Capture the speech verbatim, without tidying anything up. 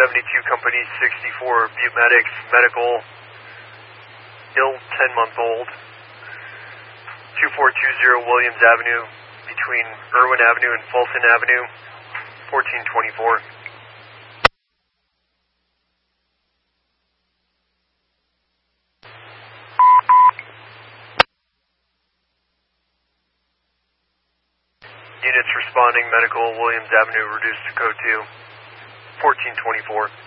seventy-two Company sixty-four Butte Medics, medical, ill ten month old, two four two zero Williams Avenue, between Irwin Avenue and Fulton Avenue, fourteen twenty-four. Units responding, medical, Williams Avenue, reduced to code two, fourteen twenty-four.